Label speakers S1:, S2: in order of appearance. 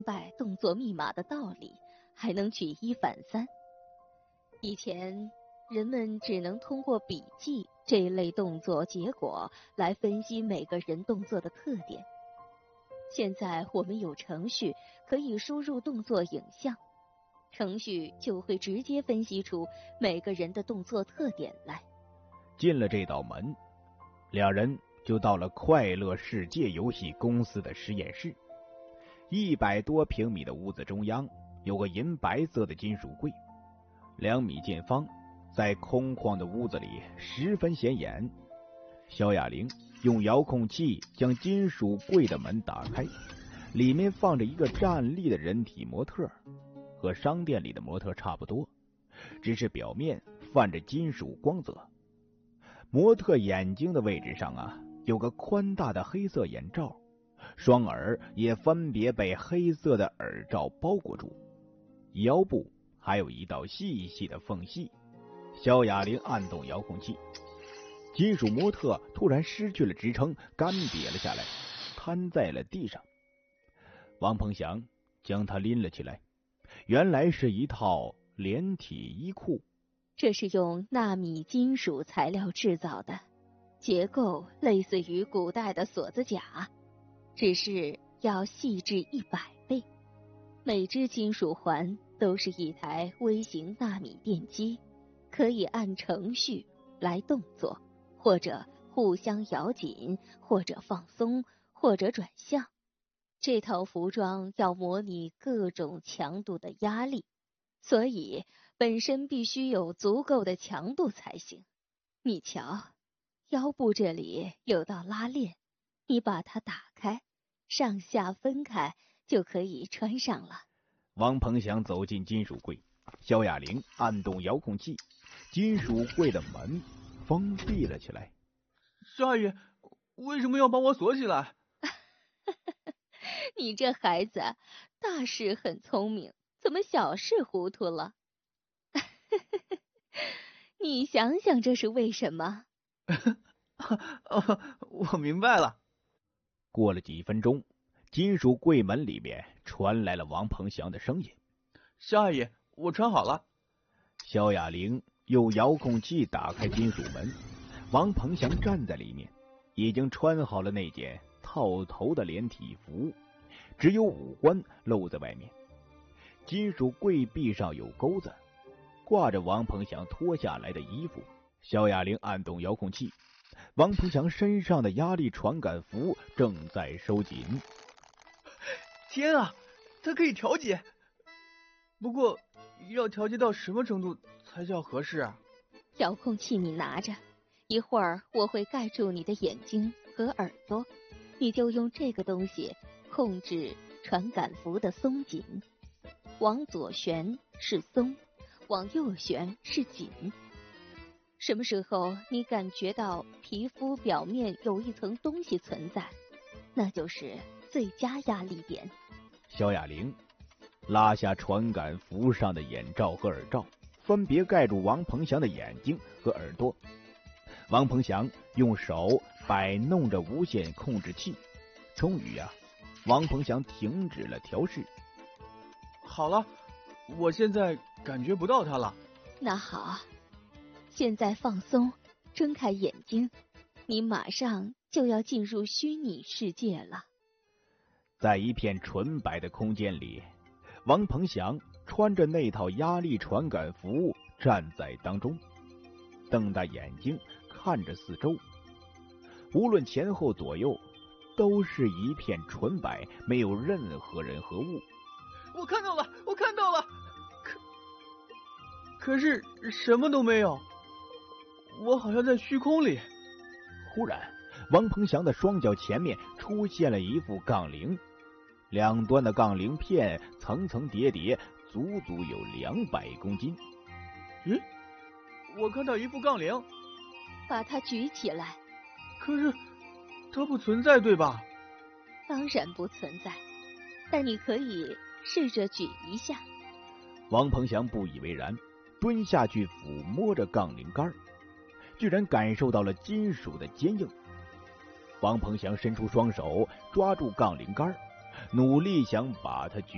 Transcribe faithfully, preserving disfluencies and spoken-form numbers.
S1: 白动作密码的道理，还能举一反三。以前人们只能通过笔记这一类动作结果来分析每个人动作的特点，现在我们有程序可以输入动作影像，程序就会直接分析出每个人的动作特点来。
S2: 进了这道门，两人就到了快乐世界游戏公司的实验室。一百多平米的屋子中央有个银白色的金属柜，两米见方，在空旷的屋子里十分显眼。萧亚玲用遥控器将金属柜的门打开，里面放着一个站立的人体模特，和商店里的模特差不多，只是表面泛着金属光泽。模特眼睛的位置上啊，有个宽大的黑色眼罩，双耳也分别被黑色的耳罩包裹住，腰部还有一道细细的缝隙。萧亚玲按动遥控器，金属模特突然失去了支撑，干瘪了下来，瘫在了地上。王鹏翔将他拎了起来，原来是一套连体衣裤，
S1: 这是用纳米金属材料制造的，结构类似于古代的锁子甲，只是要细致一百倍。每只金属环都是一台微型纳米电机，可以按程序来动作，或者互相咬紧，或者放松，或者转向。这套服装要模拟各种强度的压力，所以本身必须有足够的强度才行。你瞧，腰部这里有道拉链，你把它打开，上下分开就可以穿上了。
S2: 王鹏翔走进金属柜，萧亚玲按动遥控器，金属柜的门封闭了起来。
S3: 少爷，为什么要把我锁起来？
S1: 你这孩子大事很聪明，怎么小事糊涂了？你想想这是为什么？
S3: 哦，我明白了。
S2: 过了几分钟，金属柜门里面传来了王鹏翔的声音：
S3: 萧阿姨，我穿好了。
S2: 萧亚玲用遥控器打开金属门，王鹏翔站在里面，已经穿好了那件套头的连体服，只有五官露在外面。金属柜壁上有钩子，挂着王鹏翔脱下来的衣服。萧亚玲按动遥控器，王鹏翔身上的压力传感服正在收紧。
S3: 天啊，它可以调节，不过要调节到什么程度才叫合适啊？
S1: 遥控器你拿着，一会儿我会盖住你的眼睛和耳朵，你就用这个东西控制传感服的松紧，往左旋是松，往右旋是紧。什么时候你感觉到皮肤表面有一层东西存在，那就是最佳压力点。
S2: 萧亚玲拉下传感服上的眼罩和耳罩，分别盖住王鹏翔的眼睛和耳朵。王鹏翔用手摆弄着无线控制器，终于啊，王鹏翔停止了调试。
S3: 好了，我现在感觉不到它了。
S1: 那好，现在放松，睁开眼睛，你马上就要进入虚拟世界了。
S2: 在一片纯白的空间里，王鹏翔穿着那套压力传感服站在当中，瞪大眼睛看着四周，无论前后左右，都是一片纯白，没有任何人和物。
S3: 我看到了，我看到了，可可是什么都没有，我好像在虚空里。
S2: 忽然，王鹏翔的双脚前面出现了一副杠铃，两端的杠铃片层层叠叠，足足有两百公斤。
S3: 咦，我看到一副杠铃，
S1: 把它举起来。
S3: 可是它不存在，对吧？
S1: 当然不存在，但你可以试着举一下。
S2: 王鹏翔不以为然，蹲下去抚摸着杠铃杆，居然感受到了金属的坚硬。王鹏翔伸出双手抓住杠铃杆，努力想把它举